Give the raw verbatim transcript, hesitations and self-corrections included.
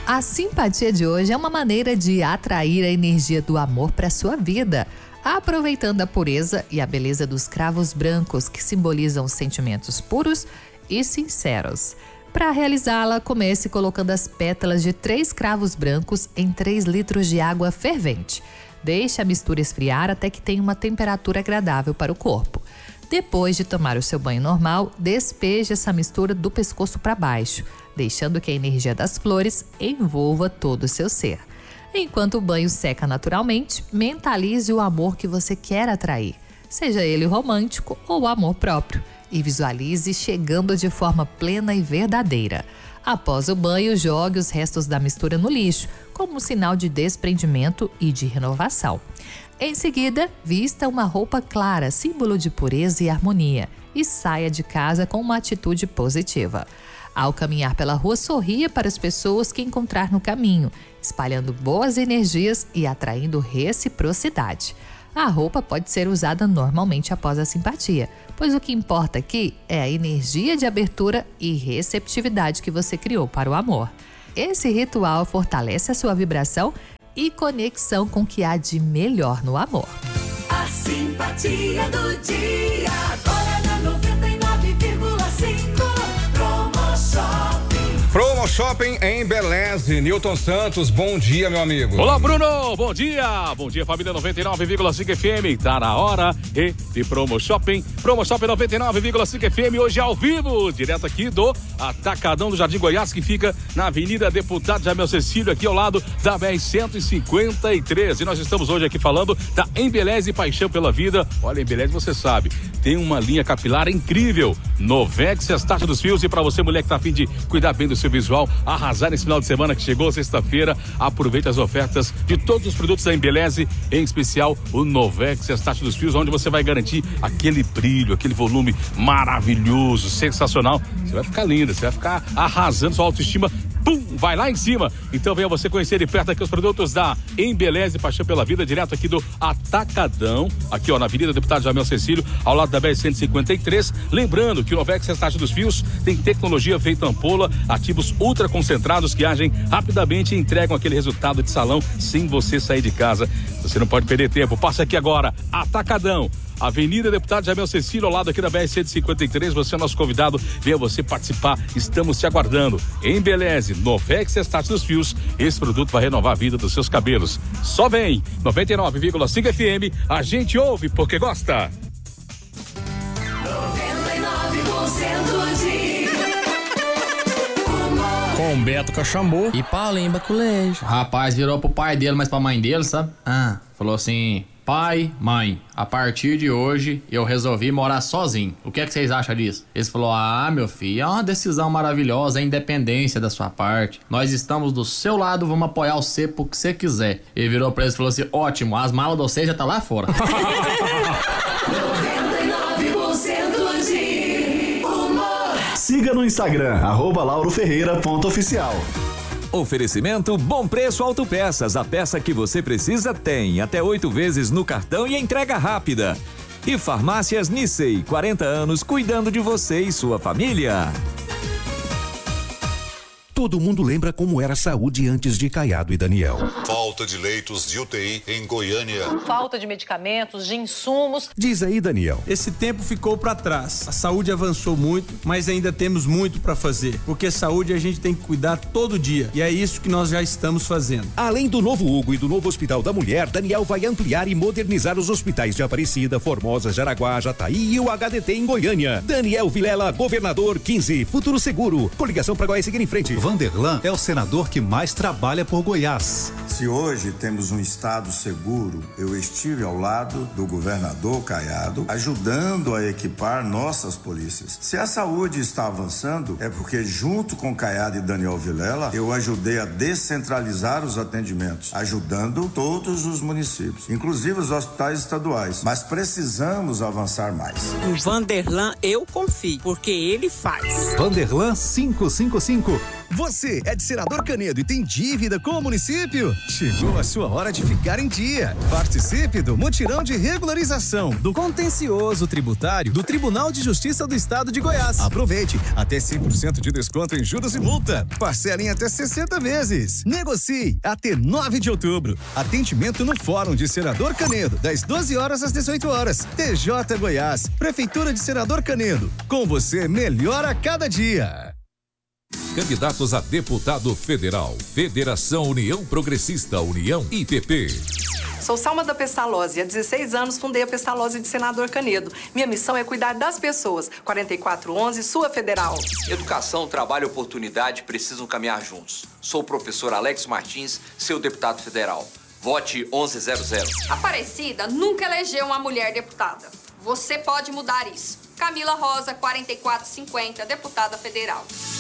A simpatia de hoje é uma maneira de atrair a energia do amor para sua vida, aproveitando a pureza e a beleza dos cravos brancos que simbolizam sentimentos puros e sinceros. Para realizá-la, comece colocando as pétalas de três cravos brancos em três litros de água fervente. Deixe a mistura esfriar até que tenha uma temperatura agradável para o corpo. Depois de tomar o seu banho normal, despeje essa mistura do pescoço para baixo, deixando que a energia das flores envolva todo o seu ser. Enquanto o banho seca naturalmente, mentalize o amor que você quer atrair, seja ele romântico ou amor próprio, e visualize chegando de forma plena e verdadeira. Após o banho, jogue os restos da mistura no lixo, como um sinal de desprendimento e de renovação. Em seguida, vista uma roupa clara, símbolo de pureza e harmonia, e saia de casa com uma atitude positiva. Ao caminhar pela rua, sorria para as pessoas que encontrar no caminho, espalhando boas energias e atraindo reciprocidade. A roupa pode ser usada normalmente após a simpatia, pois o que importa aqui é a energia de abertura e receptividade que você criou para o amor. Esse ritual fortalece a sua vibração e conexão com o que há de melhor no amor. A simpatia do dia, agora na noventa e nove vírgula cinco, Promo Shopping. Promo Shopping em Beleze. Newton Santos, bom dia, meu amigo. Olá, Bruno, bom dia. Bom dia, família noventa e nove vírgula cinco F M. Tá na hora e de Promo Shopping. Promo Shopping noventa e nove vírgula cinco F M, hoje ao vivo, direto aqui do Atacadão do Jardim Goiás, que fica na Avenida Deputado Jamel Cecílio, aqui ao lado da B R cento e cinquenta e três. E nós estamos hoje aqui falando da Embeleze Paixão pela Vida. Olha, Embeleze, você sabe, tem uma linha capilar incrível. Novex, as taxas dos fios. E para você, mulher que tá a fim de cuidar bem do seu visual, arrasar nesse final de semana que chegou, sexta-feira, aproveite as ofertas de todos os produtos da Embeleze, em especial o Novex, as taxas dos fios, onde você vai garantir aquele brilho, aquele volume maravilhoso, sensacional. Você vai ficar linda, você vai ficar arrasando, sua autoestima, pum, vai lá em cima. Então venha você conhecer de perto aqui os produtos da Embeleze Paixão pela Vida, direto aqui do Atacadão, aqui ó, na Avenida Deputado Jamel Cecílio, ao lado da B R cento e cinquenta e três. Lembrando que o Novex, as taxas dos fios, tem tecnologia feita ampola, ativos ultra concentrados que agem rapidamente e entregam aquele resultado de salão sem você sair de casa. Você não pode perder tempo, passa aqui agora, Atacadão, Avenida Deputado Jamel Cecílio, ao lado aqui da B R cento e cinquenta e três. Você é nosso convidado, venha você participar, estamos te aguardando. Embeleze, Novex e as taxas dos fios, esse produto vai renovar a vida dos seus cabelos. Só vem, noventa e nove vírgula cinco F M, a gente ouve porque gosta. noventa e nove por cento de Com Beto Cachambu e Paulinho Baculejo. O rapaz virou pro pai dele, mas pra mãe dele, sabe? Ah, falou assim: pai, mãe, a partir de hoje eu resolvi morar sozinho. O que é que vocês acham disso? Eles falaram: ah, meu filho, é uma decisão maravilhosa, é independência da sua parte. Nós estamos do seu lado, vamos apoiar você pro que você quiser. Ele virou pra eles e falou assim: ótimo, as malas de vocês já tá lá fora. noventa e nove por cento de humor. Siga no Instagram, arroba lauro ferreira ponto oficial. Oferecimento Bom Preço Autopeças, a peça que você precisa tem até oito vezes no cartão e entrega rápida. E Farmácias Nissei, quarenta anos cuidando de você e sua família. Todo mundo lembra como era a saúde antes de Caiado e Daniel. Falta de leitos de U T I em Goiânia. Falta de medicamentos, de insumos. Diz aí, Daniel. Esse tempo ficou para trás. A saúde avançou muito, mas ainda temos muito para fazer. Porque saúde a gente tem que cuidar todo dia. E é isso que nós já estamos fazendo. Além do novo Hugo e do novo Hospital da Mulher, Daniel vai ampliar e modernizar os hospitais de Aparecida, Formosa, Jaraguá, Jataí e o H D T em Goiânia. Daniel Vilela, governador quinze, Futuro Seguro. Coligação para Goiás, seguir em frente. Vanderlan é o senador que mais trabalha por Goiás. Se hoje temos um estado seguro, eu estive ao lado do governador Caiado, ajudando a equipar nossas polícias. Se a saúde está avançando, é porque junto com Caiado e Daniel Vilela, eu ajudei a descentralizar os atendimentos, ajudando todos os municípios, inclusive os hospitais estaduais. Mas precisamos avançar mais. O Vanderlan eu confio, porque ele faz. Vanderlan quinhentos e cinquenta e cinco. Você é de Senador Canedo e tem dívida com o município? Chegou a sua hora de ficar em dia. Participe do mutirão de regularização do contencioso tributário do Tribunal de Justiça do Estado de Goiás. Aproveite até cem por cento de desconto em juros e multa. Parcela em até sessenta vezes. Negocie até nove de outubro. Atendimento no Fórum de Senador Canedo, das doze horas às dezoito horas. T J Goiás, Prefeitura de Senador Canedo. Com você, melhora a cada dia. Candidatos a deputado federal. Federação União Progressista, União I P P. Sou Salma da Pestalozzi. Há dezesseis anos fundei a Pestalozzi de Senador Canedo. Minha missão é cuidar das pessoas. quarenta e quatro onze, sua federal. Educação, trabalho e oportunidade precisam caminhar juntos. Sou o professor Alex Martins, seu deputado federal. Vote onze zero zero. Aparecida nunca elegeu uma mulher deputada. Você pode mudar isso. Camila Rosa, quarenta e quatro cinquenta, deputada federal.